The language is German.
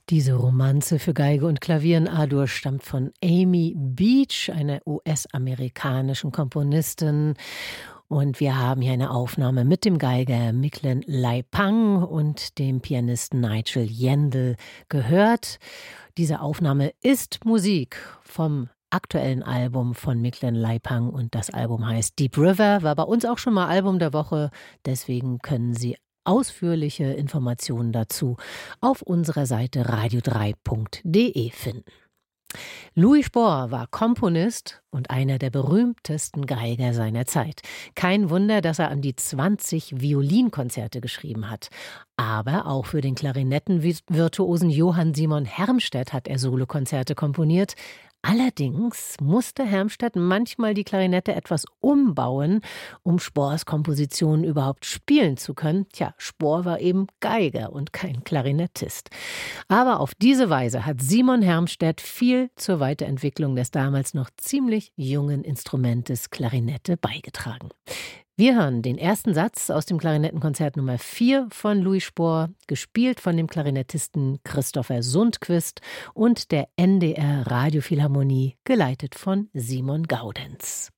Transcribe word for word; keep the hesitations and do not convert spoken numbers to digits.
Diese Romanze für Geige und Klavier in A-Dur stammt von Amy Beach, einer U S-amerikanischen Komponistin. Und wir haben hier eine Aufnahme mit dem Geiger Micklin Leipang und dem Pianisten Nigel Yandell gehört. Diese Aufnahme ist Musik vom aktuellen Album von Micklin Leipang und das Album heißt Deep River, war bei uns auch schon mal Album der Woche, deswegen können Sie ausführliche Informationen dazu auf unserer Seite radio drei punkt de finden. Louis Spohr war Komponist und einer der berühmtesten Geiger seiner Zeit. Kein Wunder, dass er an die zwanzig Violinkonzerte geschrieben hat. Aber auch für den Klarinettenvirtuosen Johann Simon Hermstedt hat er Solokonzerte komponiert. Allerdings musste Hermstedt manchmal die Klarinette etwas umbauen, um Spohrs Kompositionen überhaupt spielen zu können. Tja, Spohr war eben Geiger und kein Klarinettist. Aber auf diese Weise hat Simon Hermstedt viel zur Weiterentwicklung des damals noch ziemlich jungen Instrumentes Klarinette beigetragen. Wir hören den ersten Satz aus dem Klarinettenkonzert Nummer vier von Louis Spohr, gespielt von dem Klarinettisten Christopher Sundquist und der N D R Radiophilharmonie, geleitet von Simon Gaudenz.